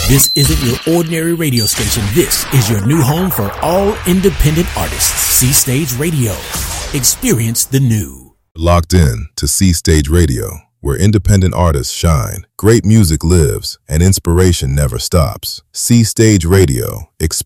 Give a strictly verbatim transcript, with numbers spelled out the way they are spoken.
This isn't your ordinary radio station. This is your new home for all independent artists. C Stage Radio. Experience the new. Locked in to C Stage Radio, where independent artists shine, great music lives, and inspiration never stops. C Stage Radio. Experience